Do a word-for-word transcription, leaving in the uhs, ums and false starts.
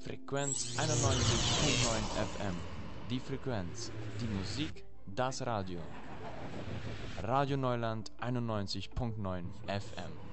Frequenz einundneunzig Komma neun F M. Die Frequenz, die Musik, das Radio. Radio Neuland einundneunzig Komma neun F M.